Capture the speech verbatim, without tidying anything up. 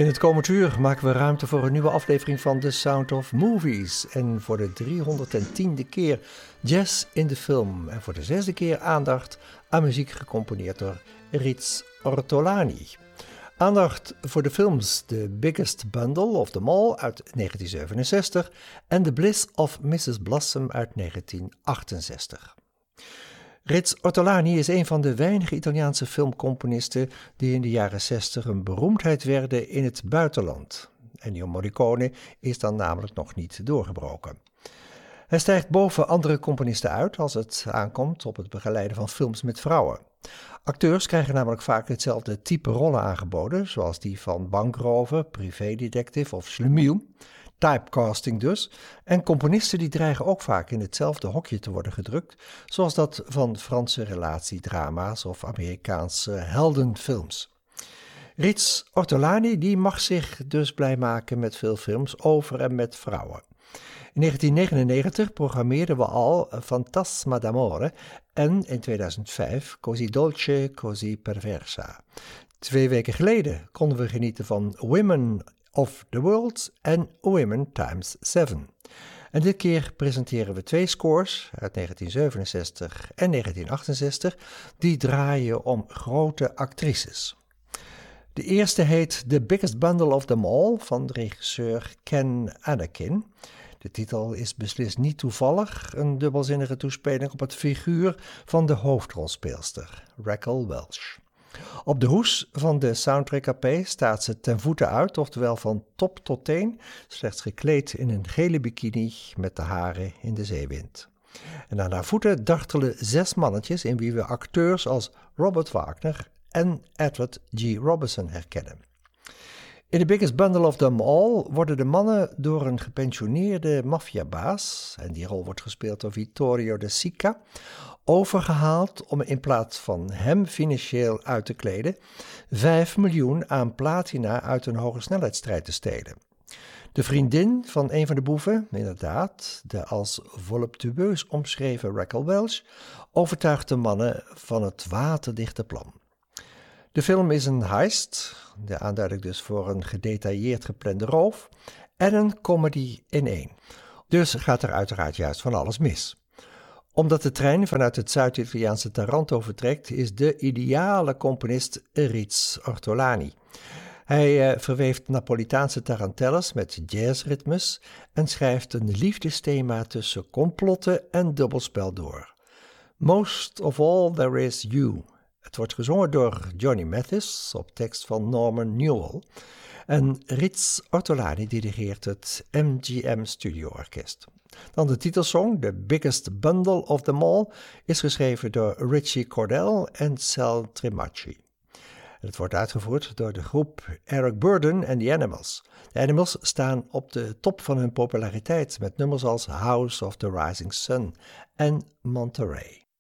In het komend uur maken we ruimte voor een nieuwe aflevering van The Sound of Movies. En voor de driehonderdtiende keer jazz in de film. En voor de zesde keer aandacht aan muziek gecomponeerd door Rits Ortolani. Aandacht voor de films The Biggest Bundle of Them All uit negentien zevenenzestig en The Bliss of missus Blossom uit negentien achtenzestig. Rits Ortolani is een van de weinige Italiaanse filmcomponisten die in de jaren zestig een beroemdheid werden in het buitenland. Ennio Morricone is dan namelijk nog niet doorgebroken. Hij stijgt boven andere componisten uit als het aankomt op het begeleiden van films met vrouwen. Acteurs krijgen namelijk vaak hetzelfde type rollen aangeboden, zoals die van bankrover, privédetective of slemiel. Typecasting dus. En componisten die dreigen ook vaak in hetzelfde hokje te worden gedrukt, zoals dat van Franse relatiedrama's of Amerikaanse heldenfilms. Rits Ortolani die mag zich dus blij maken met veel films over en met vrouwen. In negentien negenennegentig programmeerden we al Fantasma d'amore en in tweeduizend vijf Così dolce, così perversa. Twee weken geleden konden we genieten van Women of the World en Women times seven. En dit keer presenteren we twee scores uit negentien zevenenzestig en negentien achtenzestig die draaien om grote actrices. De eerste heet The Biggest Bundle of Them All van de regisseur Ken Anakin. De titel is beslist niet toevallig, een dubbelzinnige toespeling op het figuur van de hoofdrolspeelster, Raquel Welch. Op de hoes van de soundtrack A P staat ze ten voeten uit, oftewel van top tot teen, slechts gekleed in een gele bikini met de haren in de zeewind. En aan haar voeten dartelen zes mannetjes in wie we acteurs als Robert Wagner en Edward G. Robinson herkennen. In The Biggest Bundle of Them All worden de mannen door een gepensioneerde maffiabaas, en die rol wordt gespeeld door Vittorio De Sica, overgehaald om in plaats van hem financieel uit te kleden, vijf miljoen aan platina uit een hogesnelheidsstrijd te stelen. De vriendin van een van de boeven, inderdaad, de als voluptueus omschreven Raquel Welch, overtuigt de mannen van het waterdichte plan. De film is een heist, de aanduiding dus voor een gedetailleerd geplande roof, en een comedy in één. Dus gaat er uiteraard juist van alles mis. Omdat de trein vanuit het Zuid-Italiaanse Taranto vertrekt, is de ideale componist Rits Ortolani. Hij uh, verweeft Napolitaanse tarantelles met jazzritmes en schrijft een liefdesthema tussen complotten en dubbelspel door. Most of all there is you. Het wordt gezongen door Johnny Mathis op tekst van Norman Newell. En Rits Ortolani dirigeert het M G M Studio Orkest. Dan de titelsong, The Biggest Bundle of Them All, is geschreven door Richie Cordell en Sal Tremacci. Het wordt uitgevoerd door de groep Eric Burdon en The Animals. De Animals staan op de top van hun populariteit met nummers als House of the Rising Sun en Monterey.